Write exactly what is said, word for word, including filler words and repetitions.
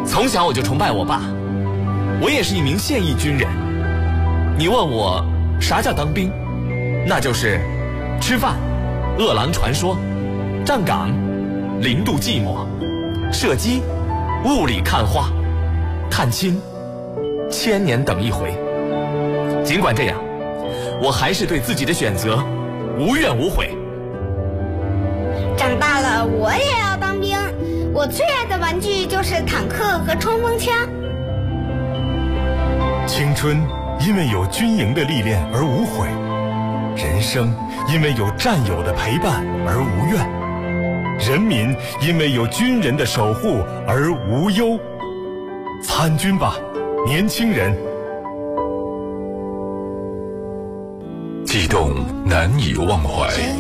从小我就崇拜我爸，我也是一名现役军人。你问我啥叫当兵，那就是吃饭、饿狼传说、站岗、零度寂寞、射击、雾里看花、探亲、千年等一回。尽管这样，我还是对自己的选择无怨无悔。 长大了我也要当兵，我最爱的玩具就是坦克和冲锋枪。 青春因为有军营的历练而无悔，人生因为有战友的陪伴而无怨，人民因为有军人的守护而无忧。参军吧，年轻人！ 悸动难以忘怀。